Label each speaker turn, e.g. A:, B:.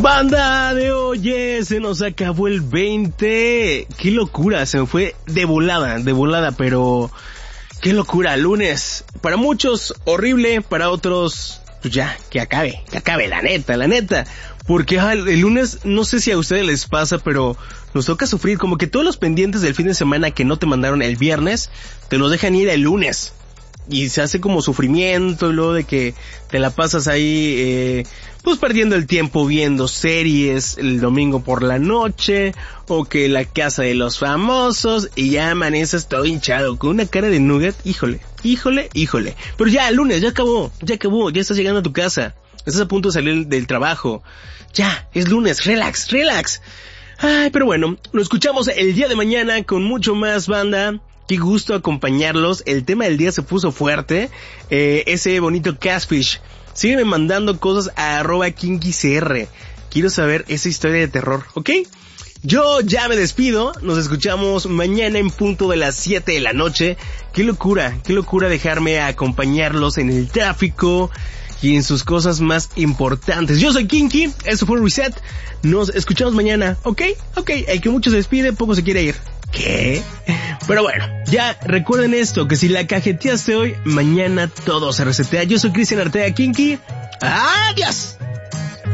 A: Banda de Oye, se nos acabó el 20. Qué locura, se me fue de volada, pero qué locura, lunes. Para muchos horrible, para otros pues ya, que acabe, la neta. Porque el lunes, no sé si a ustedes les pasa, pero nos toca sufrir como que todos los pendientes del fin de semana que no te mandaron el viernes, te los dejan ir el lunes. Y se hace como sufrimiento, y luego de que te la pasas ahí, pues perdiendo el tiempo viendo series el domingo por la noche, o que La Casa de los Famosos, y ya amaneces todo hinchado, con una cara de nugget, híjole. Pero ya, el lunes, ya acabó, ya estás llegando a tu casa, estás a punto de salir del trabajo, ya, es lunes, relax. Ay, pero bueno, nos escuchamos el día de mañana con mucho más, banda. Qué gusto acompañarlos. El tema del día se puso fuerte. Ese bonito Catfish. Sígueme mandando cosas a @KinkyCR. Quiero saber esa historia de terror, ¿ok? Yo ya me despido. Nos escuchamos mañana en punto de las 7 de la noche. Qué locura dejarme acompañarlos en el tráfico y en sus cosas más importantes. Yo soy Kinky. Esto fue Reset. Nos escuchamos mañana, ¿ok? El que mucho se despide, poco se quiere ir. ¿Qué? Pero bueno, ya recuerden esto, que si la cajeteaste hoy, mañana todo se resetea. Yo soy Cristian Artea Kinky. ¡Adiós!